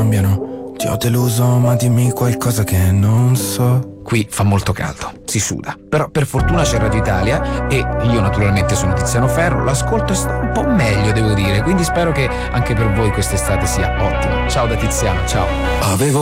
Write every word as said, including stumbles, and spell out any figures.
cambiano. Ti ho deluso, ma dimmi qualcosa che non so. Qui fa molto caldo, si suda. Però per fortuna c'è Radio Italia e io naturalmente sono Tiziano Ferro, l'ascolto e sto un po' meglio, devo dire, quindi spero che anche per voi quest'estate sia ottima. Ciao da Tiziano, ciao. Avevo